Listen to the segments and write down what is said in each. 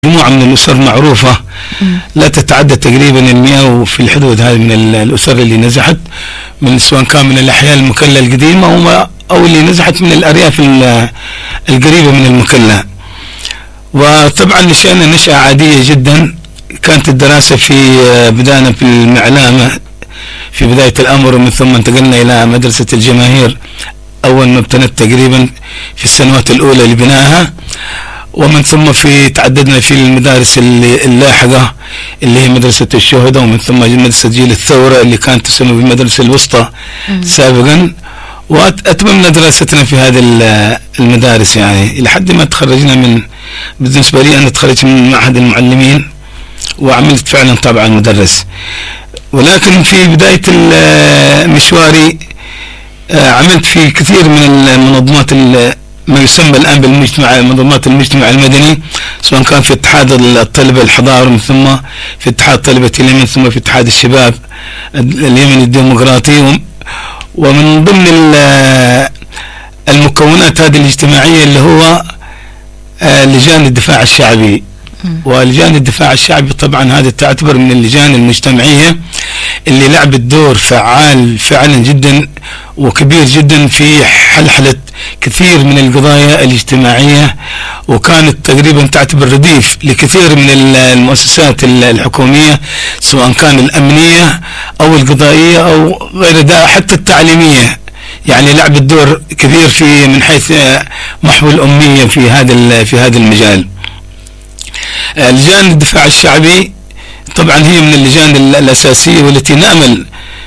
مجموعة من الأسر معروفة لا تتعدى تقريبا 100 وفي الحدود هذه من الأسر اللي نزحت من سواء كان من الأحياء المكلا القديمة أو اللي نزحت من الأرياف القريبة من المكلا. وطبعا نشأنا نشأة عادية جدا. كانت الدراسة بدأنا في المعلامة في بداية الأمر، ومن ثم انتقلنا إلى مدرسة الجماهير أول ما ابتدت تقريبا في السنوات الأولى لبنائها، ومن ثم تعددنا في المدارس اللاحقة اللي هي مدرسة الشهداء، ومن ثم مدرسة جيل الثورة اللي كانت تسمى بالمدرسة الوسطى سابقا. وأتممنا دراستنا في هذه المدارس يعني لحد ما تخرجنا بالنسبة لي أنا تخرجت من معهد المعلمين وعملت فعلا طبعا مدرس. ولكن في بداية مشواري عملت في كثير من المنظمات ما يسمى الآن منظمات المجتمع المدني، سواء كان في اتحاد الطلبة الحضار، من ثم في اتحاد طلبة اليمن، ثم في اتحاد الشباب اليمني الديمقراطي. ومن ضمن المكونات هذه الاجتماعية اللي هو لجان الدفاع الشعبي. ولجان الدفاع الشعبي طبعا هذه تعتبر من اللجان المجتمعية اللي لعبت دور فعال فعلا جدا وكبير جدا في حلحلة كثير من القضايا الاجتماعية، وكانت تقريبا تعتبر رديف لكثير من المؤسسات الحكومية سواء كان الأمنية أو القضائية أو غير ذلك، حتى التعليمية يعني لعبت دور كبير من حيث محو الأمية في هذا المجال. لجان الدفاع الشعبي طبعا هي من اللجان الأساسية والتي نأمل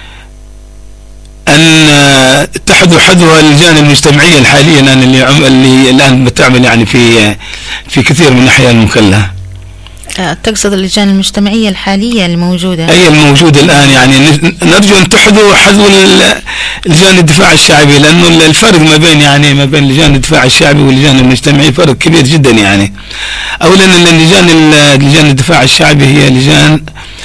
أن تحذو حذوها اللجان المجتمعية الحالية اللي الآن بتعمل يعني في كثير من أحياء المكلا. تقصد اللجان المجتمعية الحالية الموجودة؟ أي الموجودة الآن، يعني نرجو أن تحذو حذو لجان الدفاع الشعبي، لأنه الفرق ما بين لجان الدفاع الشعبي واللجان المجتمعية فرق كبير جدا يعني. أولا لجان الدفاع الشعبي هي لجان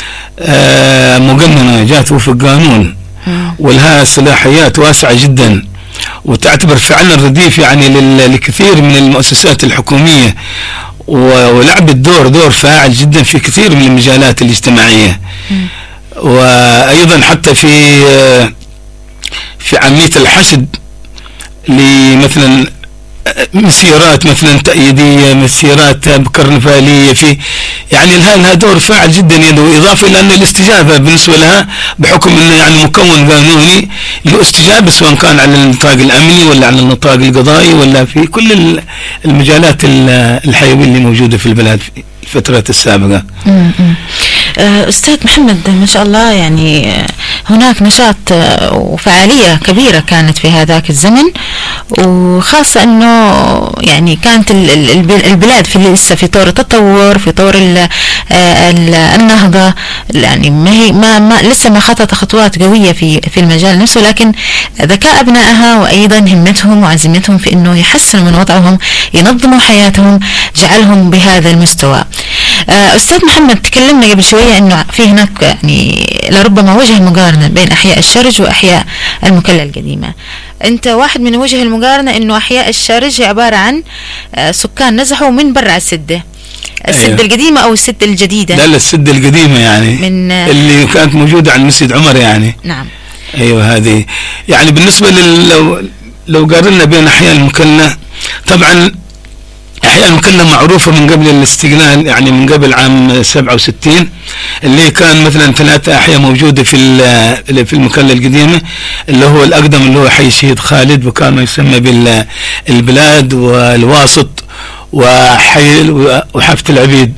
مقننة جات وفق قانون ولها صلاحيات واسعة جدا، وتعتبر فعلا رديف يعني لكثير من المؤسسات الحكومية، ولعبت دور فاعل جدا في كثير من المجالات الاجتماعية. وأيضا حتى في عملية الحشد لمثلا مسيرات مثلا تأييدية، مسيرات كرنفالية، يعني لها دور فاعل جدا يعني. وإضافة إلى أن الاستجابة بالنسبة لها بحكم أنه يعني مكون قانوني له استجابة سواء كان على النطاق الأمني ولا على النطاق القضائي ولا في كل المجالات الحيوية اللي موجودة في البلاد في الفترات السابقة. أستاذ محمد، ما شاء الله يعني هناك نشاط وفعالية كبيرة كانت في هذاك الزمن، وخاصة أنه يعني كانت البلاد لسه في طور التطور، في طور النهضة، يعني ما لسه ما خطت خطوات قوية في المجال نفسه، لكن ذكاء أبنائها وأيضا همتهم وعزيمتهم في أنه يحسنوا من وضعهم، ينظموا حياتهم، جعلهم بهذا المستوى. أستاذ محمد، تكلمنا قبل شوية أنه في هناك يعني لربما وجه مقارنة بين أحياء الشرج وأحياء المكلا القديمة. أنت واحد من وجه المقارنة أنه أحياء الشرج عبارة عن سكان نزحوا من برع السدة القديمة أو السدة الجديدة؟ لا السدة القديمة يعني من اللي كانت موجودة عند مسجد عمر يعني. نعم. أيوة هذه يعني بالنسبة لو قارنا بين أحياء المكلا، طبعا أحياء المكلا معروفة من قبل الاستقلال، يعني من قبل عام 67 اللي كان مثلا 3 أحياء موجودة في المكلا القديمة، اللي هو الأقدم اللي هو حي الشهيد خالد، وكان ما يسمى بالبلاد والواسط وحافة العبيد،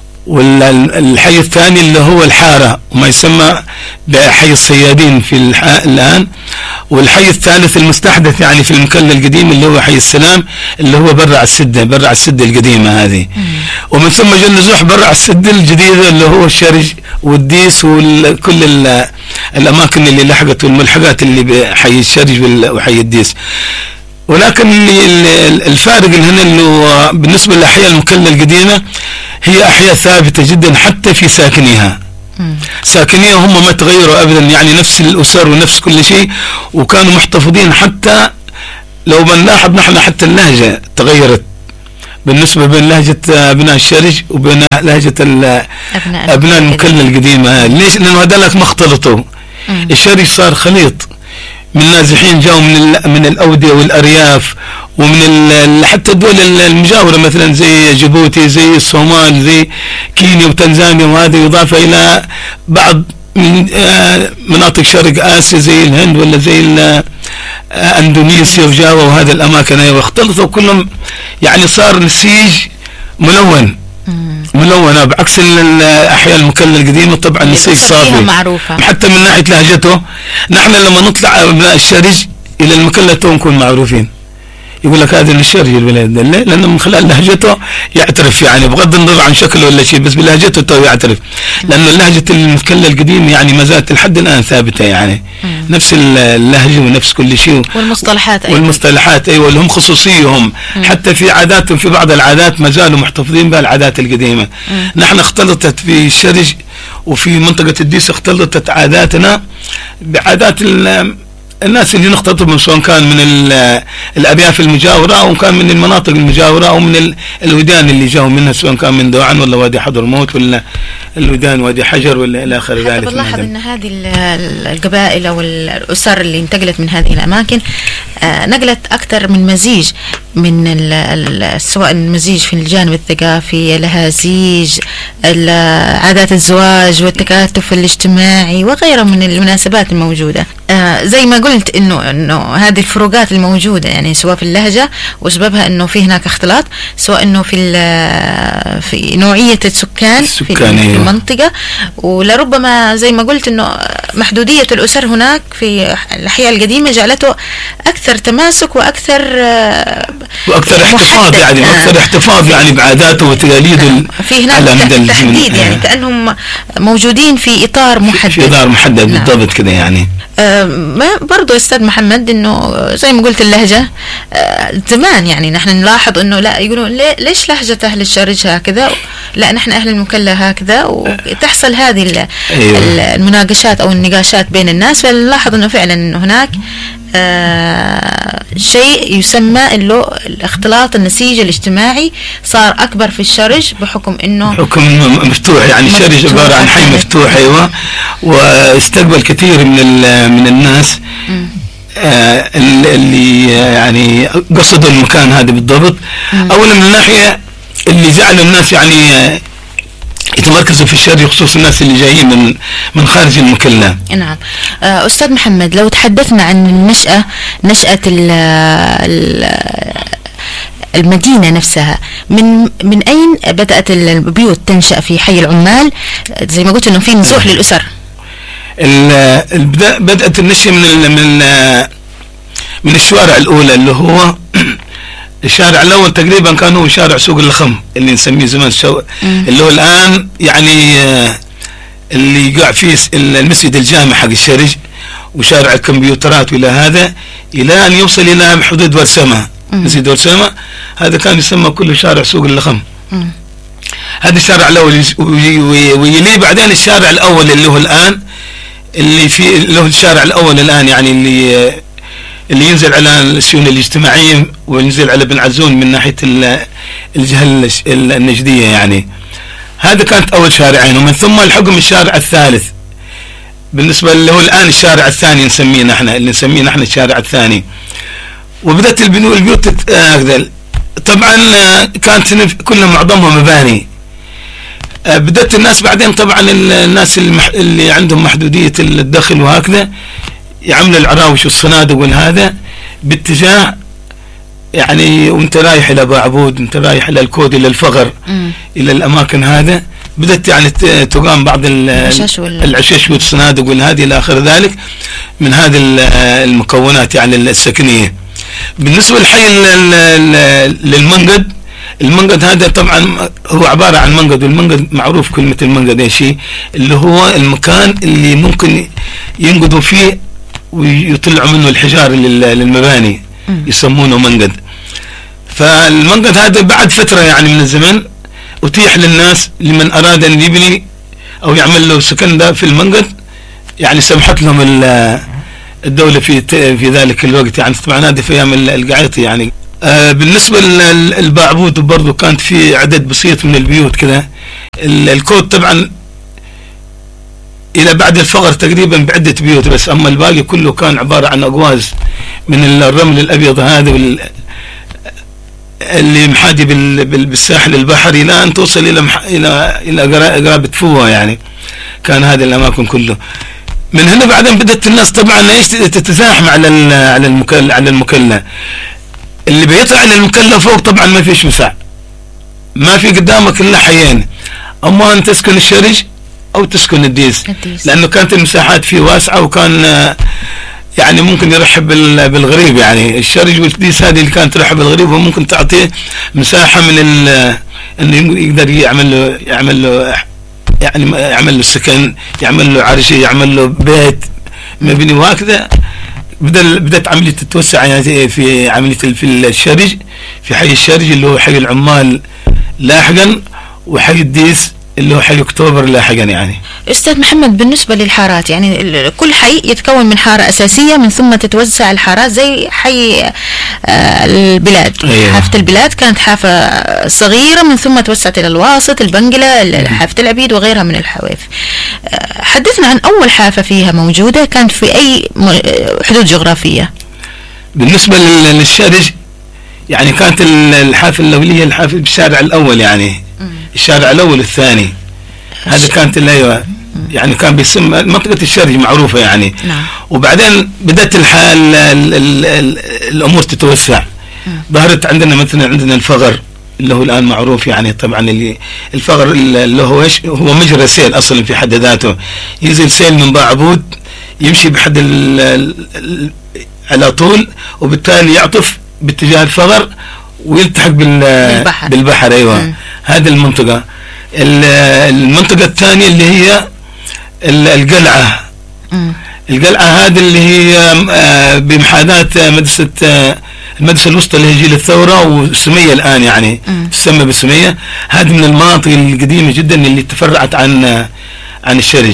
والحي الثاني اللي هو الحارة وما يسمى بحي الصيادين في الآن، والحي الثالث المستحدث يعني في المكلا القديم اللي هو حي السلام اللي هو برع السدة القديمة هذه. ومن ثم جاء النزوح برع السدة الجديدة اللي هو الشرج والديس وكل الأماكن اللي لحقت والملحقات اللي بحي الشرج وحي الديس. ولكن الفارق هنا اللي بالنسبة لأحياء المكلا القديمة هي أحياء ثابتة جدا حتى في ساكنيها. ساكنيها هم ما تغيروا أبدا، يعني نفس الأسر ونفس كل شيء، وكانوا محتفظين. حتى لو بنلاحظ نحن حتى اللهجة تغيرت بالنسبة بين لهجة أبناء الشرج وبين لهجة أبناء المكلا القديمة. ليش؟ لأنه هذولك ما اختلطوا. الشرج صار خليط من نازحين جاوا من الأودية والأرياف ومن حتى الدول المجاورة مثلا زي جيبوتي زي الصومال زي كينيا وتنزانيا، وهذا يضاف إلى بعض من مناطق شرق آسيا زي الهند ولا زي اندونيسيا وجاوا وهذه الاماكن. ايوه اختلطوا كلهم، يعني صار النسيج ملونة بعكس الأحياء المكلا القديمة. طبعا النسيج صافي معروفة حتى من ناحية لهجته. نحن لما نطلع أبناء الشرج إلى المكلا تو نكون معروفين، يقول لك هذا الشرج الولد، لأنه من خلال لهجته يعترف، يعني بغض النظر عن شكله ولا شيء، بس بلهجته تو يعترف. لأنه لهجة المكلا القديم يعني ما زالت لحد الآن ثابتة، يعني نفس اللهجة ونفس كل شيء والمصطلحات أيوة اللي هم خصوصيهم. حتى في عاداتهم، في بعض العادات ما زالوا محتفظين بها العادات القديمة. نحن اختلطت في الشرج وفي منطقة الديس اختلطت عاداتنا بعادات الناس اللي نختلطهم، سواء كان من الأرياف المجاورة أو كان من المناطق المجاورة أو من الوديان اللي جاوا منها، سواء كان من دوعن ولا وادي حضرموت ولا الوديان وادي حجر ولا إلى آخر ذلك. بنلاحظ أن هذه القبائل أو الأسر اللي انتقلت من هذه الأماكن نقلت أكثر من مزيج، من سواء المزيج في الجانب الثقافي، الهازيج، عادات الزواج والتكاتف الاجتماعي وغيرها من المناسبات الموجودة. زي ما قلت إنه هذه الفروقات الموجودة، يعني سواء في اللهجة وسببها إنه في هناك اختلاط، سواء إنه في نوعية السكان في المنطقة، ولربما زي ما قلت إنه محدودية الأسر هناك في الأحياء القديمة جعلته أكثر تماسك وأكثر احتفاظ، يعني أكثر احتفاظ يعني بعاداته وتقاليده. في هناك تحديد، يعني كأنهم موجودين في إطار محدد، في إطار محدد. نعم. بالضبط كده يعني. برضو أستاذ محمد إنه زي ما قلت اللهجة زمان، يعني نحن نلاحظ إنه لا يقولون ليش لهجة أهل الشرج هكذا، لا نحن أهل المكلا هكذا، وتحصل هذه المناقشات أو النقاشات بين الناس. فنلاحظ إنه فعلا إنه هناك شيء يسمى إنه الاختلاط النسيج الاجتماعي صار أكبر في الشرج بحكم إنه حكم مفتوح، يعني الشرج عبارة عن حي مفتوح. أيوة. واستقبل كثير من الناس اللي يعني قصدوا المكان هذا بالضبط. أولا من الناحية اللي جعلوا الناس يعني يتمركزوا في الشرج، خصوصا الناس اللي جايين من خارج المكلا. نعم. أستاذ محمد، لو تحدثنا عن نشأة المدينة نفسها، من أين بدأت البيوت تنشأ في حي العمال؟ زي ما قلت إنه في نزوح للأسر. بدأت النشأة من الشوارع الأولى، اللي هو الشارع الأول تقريبا كان هو شارع سوق اللخم اللي نسميه زمان اللي هو الآن يعني اللي يقع فيه المسجد الجامع حق الشرج وشارع الكمبيوترات وإلى هذا، إلى أن يوصل إلى حدود ورسمة. مسجد ورسمة هذا كان يسمى كله شارع سوق اللخم. هذا الشارع الأول، ويليه بعدين الشارع الأول اللي هو الآن اللي هو الشارع الأول الآن، يعني اللي ينزل على السيون الاجتماعية وينزل على بن عزون من ناحية الجهة النجدية. يعني هذا كانت أول شارعين، ومن ثم الحكم الشارع الثالث بالنسبة اللي هو الآن الشارع الثاني نسميه نحن الشارع الثاني. وبدأت البيوت طبعا كانت كلها معظمها مباني. بدأت الناس بعدين طبعا الناس اللي عندهم محدودية الدخل وهكذا يعملوا العراوش والصنادق والهذا باتجاه، يعني وانت رايح الى باعبود، انت رايح الى الكود، الى الفغر، الى الاماكن هذا، بدأت يعني تقام بعض العشش والصنادق والهذه الى اخر ذلك من هذه المكونات يعني السكنيه. بالنسبه للحي للمنقد، المنقد هذا طبعا هو عبارة عن منقد، والمنقد معروف كلمة المنقد ايش هي، اللي هو المكان اللي ممكن ينقدوا فيه ويطلعوا منه الحجار للمباني، يسمونه منقد. فالمنقد هذا بعد فترة يعني من الزمن أتيح للناس لمن أراد أن يبني أو يعمل له سكن ده في المنقد، يعني سمحت لهم الدولة في ذلك الوقت. يعني طبعا هذا في أيام القعيطي يعني بالنسبة للبعبود برضو كانت في عدد بسيط من البيوت كذا. الكود طبعا إلى بعد الفقر تقريبا بعدة بيوت بس، أما الباقي كله كان عبارة عن أقواس من الرمل الأبيض هذا اللي محادي بالساحل البحري إلى أن توصل إلى قرابة فوها يعني. كان هذه الأماكن كله. من هنا بعدين بدأت الناس طبعا ايش تتزاحم على المكلا. اللي بيطلع للمكلا فوق طبعا ما فيش مساع، ما في قدامك الا حيين، اما ان تسكن الشرج او تسكن الديس، لانه كانت المساحات فيه واسعه، وكان يعني ممكن يرحب بالغريب. يعني الشرج والديس هذه اللي كانت ترحب بالغريب، وممكن تعطيه مساحه من انه يقدر يعمل له يعني يعمل له سكن، يعمل له عرشه، يعمل له بيت مبني. وهكذا بدأت عملية تتوسع يعني في عملية في الشرج، في حي الشرج اللي هو حي العمال لاحقا، وحي الديس اللي هو حي اكتوبر لاحقا. يعني استاذ محمد، بالنسبه للحارات يعني كل حي يتكون من حاره اساسيه، من ثم تتوسع الحارات زي حي البلاد. أيوة. حافه البلاد كانت حافه صغيره، من ثم توسعت الى الواسط، البنقله، حافه العبيد وغيرها من الحواف. حدثنا عن اول حافه فيها موجوده، كانت في اي حدود جغرافيه؟ بالنسبه للشرج يعني كانت الحافه الاوليه الحافه بالشارع الاول، يعني الشارع الاول الثاني، هذا كانت ايوه يعني كان بيسمى منطقه الشرج معروفه يعني. نعم. وبعدين بدات الامور تتوسع. ظهرت عندنا مثلا الفغر اللي هو الان معروف يعني. طبعا الفغر اللي هو ايش، هو مجرى سيل اصلا في حد ذاته، ينزل سيل من باعبود يمشي بحد على طول، وبالتالي يعطف باتجاه الفغر ويلتحق بالبحر. ايوه. هذه المنطقه. المنطقه الثانيه اللي هي القلعه. القلعه هذه اللي هي بمحاذاه المدرسه الوسطى اللي هي جيل الثوره وسميه الان يعني تسمى بسميه. هذه من المناطق القديمه جدا اللي تفرعت عن الشرج.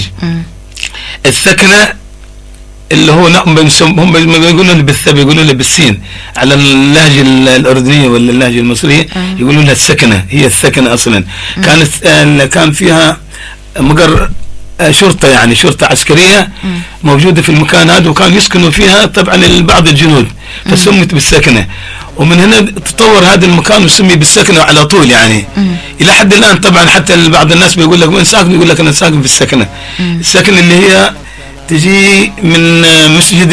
الثكنه اللي هو هم يقولون بالثاء، يقولون بالسين على اللهجه الاردنيه ولا اللهجه المصريه، يقولون لها السكنه. هي السكنه اصلا كان فيها مقر شرطه، يعني شرطه عسكريه موجوده في المكان هذا، وكان يسكنوا فيها طبعا بعض الجنود، فسمت بالسكنه. ومن هنا تطور هذا المكان وسمي بالسكنه على طول يعني. الى حد الان طبعا حتى بعض الناس بيقول لك وين ساكن، يقول لك انا ساكن في السكنه. السكنه اللي هي تجي من مسجد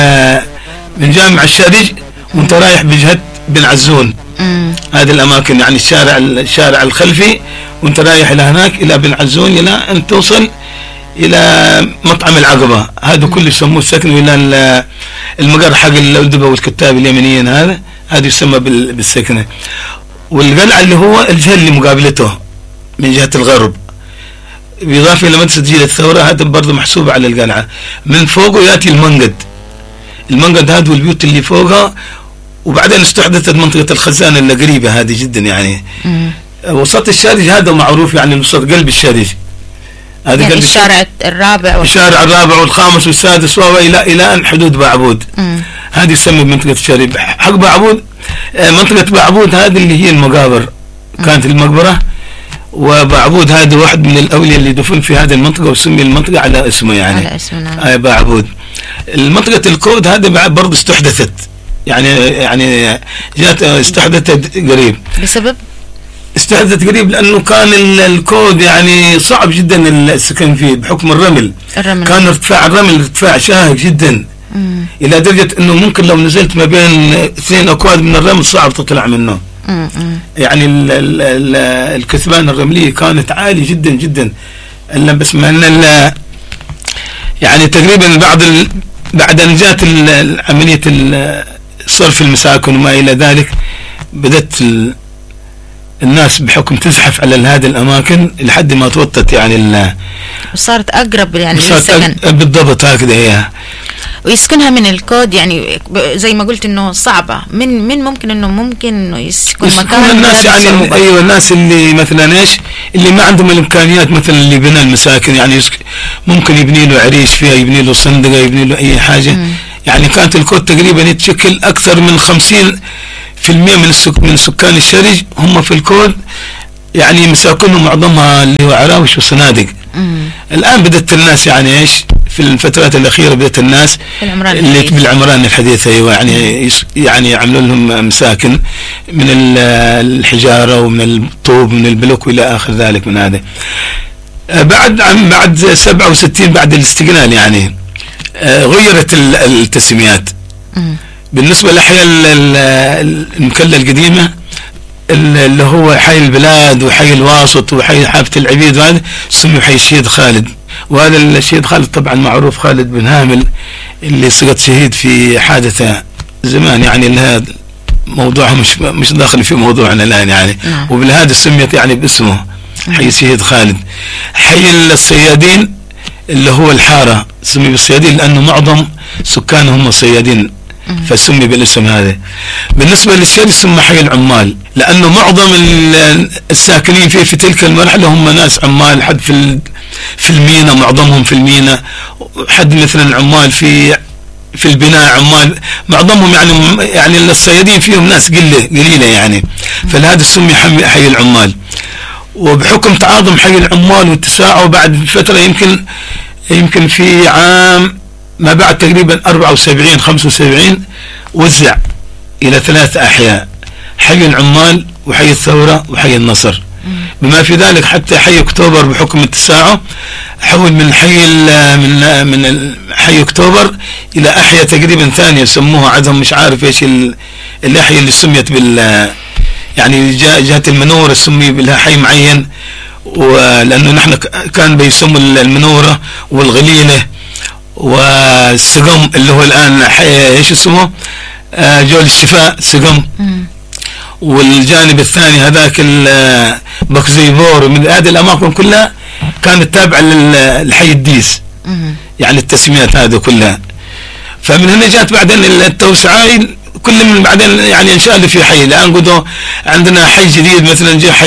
من جامع الشرج وانت رايح بجهة بن عزون. هذه الاماكن يعني الشارع الخلفي، وانت رايح الى هناك الى بن عزون الى ان توصل الى مطعم العقبة. هذا كله يسموه السكن. والى المقر حق الأدبة والكتاب اليمنيين هذا يسمى بالسكنة. والقلعة اللي هو الجهة اللي مقابلته من جهة الغرب، بإضافة إلى مدرسة جيل الثورة، هذا برضه محسوب على القلعة. من فوقه يأتي المنقد هذا والبيوت اللي فوقها. وبعدين استحدثت منطقة الخزانة اللي قريبة هذه جدا يعني. وسط الشارج هذا معروف يعني، وسط قلب الشارج هذا يعني قلب الشارع الرابع والخامس والسادس إلى أن حدود باعبود. هذه يسمى بمنطقة الشارج. حق باعبود منطقة باعبود هذه اللي هي المقابر، كانت المقبرة. وباعبود هذا واحد من الأولياء اللي دفن في هذه المنطقة، وسمي المنطقة على اسمه يعني، على اسمه. باعبود. المنطقة الكود هذا برضه استحدثت يعني جات استحدثت قريب. بسبب استحدثت قريب لأنه كان الكود يعني صعب جدا السكن فيه بحكم الرمل. كان ارتفاع الرمل ارتفاع شاهق جدا، إلى درجة أنه ممكن لو نزلت ما بين 2 أكواد من الرمل صعب تطلع منه. يعني الكثبان الرملية كانت عالية جدا جدا. بس مع أن يعني تقريبا بعد أن جاءت عملية صرف المساكن وما إلى ذلك، بدأت الناس بحكم تزحف على هذه الأماكن لحد ما توطت يعني وصارت أقرب يعني للسكن. بالضبط هكذا هي. ويسكنها من الكود يعني زي ما قلت انه صعبة. من ممكن انه يسكن مكان الناس يعني. ايوه الناس اللي مثلا ايش اللي ما عندهم الامكانيات، مثلا اللي بنى المساكن يعني ممكن يبني له عريش فيها، يبني له صندقة، يبني له اي حاجة يعني كانت الكود تقريبا يتشكل أكثر من 50% من سكان الشرج هم في الكود، يعني مساكنهم معظمها اللي هو عراوش وصنادق. الآن بدأت الناس يعني إيش في الفترات الأخيرة بدأت الناس اللي بالعمران الحديث أيوة يعني يعملوا لهم مساكن من الحجارة ومن الطوب من البلوك وإلى آخر ذلك من هذا. بعد 67 بعد الاستقلال يعني غيرت التسميات بالنسبة للأحياء المكلة القديمة اللي هو حي البلاد وحي الواسط وحي حافة العبيد، وهذا سمي حي الشهيد خالد. وهذا الشهيد خالد طبعا معروف خالد بن هامل اللي سقط شهيد في حادثة زمان، يعني لها موضوعها مش داخل في موضوعنا الآن يعني. وبالهذا سميت يعني باسمه حي الشهيد خالد. حي الصيادين اللي هو الحارة سمي بالصيادين لأنه معظم سكانهم هم صيادين فسمي بالاسم هذا. بالنسبة للشرج سمى حي العمال لأنه معظم الساكنين فيه في تلك المرحلة هم ناس عمال، حد في المينا، معظمهم في المينا، حد مثلا العمال في البناء عمال، معظمهم يعني الصيادين فيهم ناس قليلة يعني، فلهذا سمي حي العمال. وبحكم تعاظم حي العمال واتساعه بعد فترة يمكن في عام ما بعد تقريبا 74-75 وزع إلى 3 أحياء، حي العمال وحي الثورة وحي النصر، بما في ذلك حتى حي أكتوبر بحكم اتساعه حول من حي أكتوبر إلى أحياء تقريبا ثانية سموها عدهم مش عارف إيش الأحياء اللي سميت يعني جهة المنورة سمي بها حي معين، ولأنه نحن كان بيسموا المنورة والغليلة والسقم اللي هو الآن ايش اسمه جول الشفاء سقم، والجانب الثاني هذاك بكزيبور، من هذه الأماكن كلها كانت تابعة للحي الديس، يعني التسميات هذه كلها. فمن هنا جات بعدين التوسعات كل من بعدين يعني انشأ في حي. الآن قدوا عندنا حي جديد مثلا جاء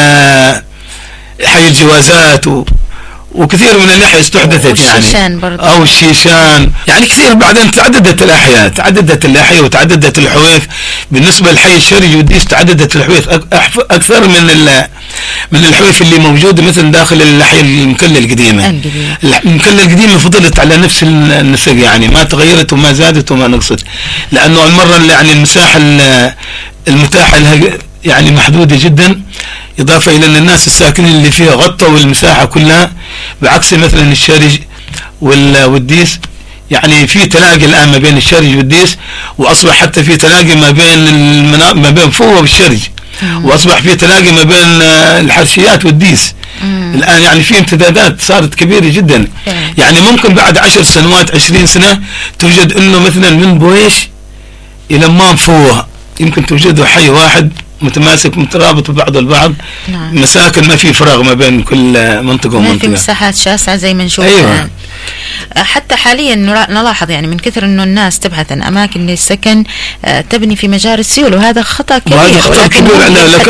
حي الجوازات وكثير من الأحياء استحدثت يعني أو الشيشان، يعني كثير بعدين تعددت الأحياء وتعددت الحويث. بالنسبة لحي الشرج والديس تعددت الحويث أكثر من الحويث اللي موجودة مثل داخل الأحياء المكلة القديمة. المكلة القديمة فضلت على نفس النسق يعني ما تغيرت وما زادت وما نقصت، لأنه المرة يعني المساحة المتاحة لها يعني محدودة جدا، إضافة إلى أن الناس الساكنين اللي فيها غطوا المساحة كلها، بعكس مثلا الشرج والديس يعني في تلاقي الآن ما بين الشرج والديس، وأصبح حتى في تلاقي ما بين فوة والشرج، وأصبح في تلاقي ما بين الحرشيات والديس. الآن يعني في امتدادات صارت كبيرة جدا، يعني ممكن بعد 10 سنوات 20 سنة توجد إنه مثلا من بويش إلى مام فوة يمكن توجده حي واحد متماسك مترابط ببعض البعض. مساكن ما في فراغ ما بين كل منطقة ومنطقة، ما في مساحات شاسعة زي ما نشوف. أيوة. حتى حاليا نلاحظ يعني من كثر انه الناس تبحث عن اماكن للسكن تبني في مجاري السيول، وهذا خطأ كبير. وهذا خطأ كبير،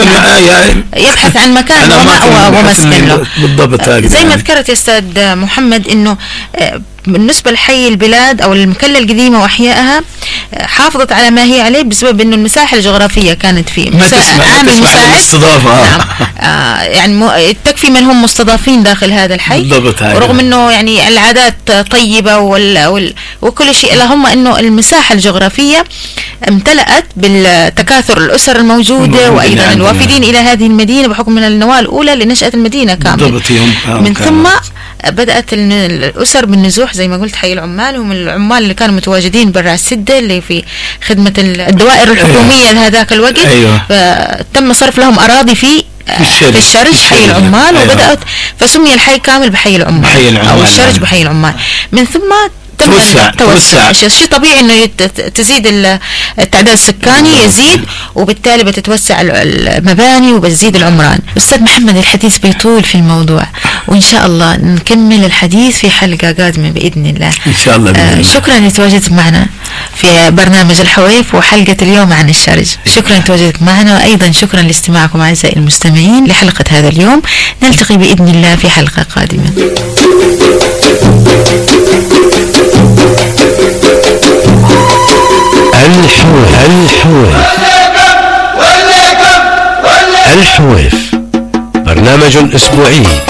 يبحث عن مكان ومأوى ومسكن له. بالضبط زي ما ذكرت يا استاذ محمد انه بالنسبة لحي البلاد أو المكلة القديمة وأحيائها حافظت على ما هي عليه بسبب أنه المساحة الجغرافية كانت فيه عامل مساعد. نعم. يعني تكفي من هم مستضافين داخل هذا الحي، ورغم أنه يعني العادات طيبة وكل شيء، لهم أنه المساحة الجغرافية امتلأت بالتكاثر الأسر الموجودة وأيضا الوافدين إلى هذه المدينة بحكم من النواة الأولى لنشأة المدينة كاملة. من ثم بدأت الأسر بالنزوح زي ما قلت حي العمال، هم العمال اللي كانوا متواجدين برا السدة اللي في خدمة الدوائر الحكومية لهذاك الوقت. تم صرف لهم أراضي في الشرج حي العمال، وبدأت فسمي الحي كامل بحي العمال أو الشرج بحي العمال. من ثم توسع. شيء طبيعي انه تزيد التعداد السكاني يزيد، وبالتالي بتتوسع المباني وبتزيد العمران. استاذ محمد الحديث بيطول في الموضوع، وان شاء الله نكمل الحديث في حلقة قادمة باذن الله. ان شاء الله. شكرا لتواجدك معنا في برنامج الحويف وحلقة اليوم عن الشرج. شكرا لتواجدك معنا، وايضا شكرا لاستماعكم اعزائي المستمعين لحلقة هذا اليوم. نلتقي باذن الله في حلقة قادمة. الحويف برنامج أسبوعي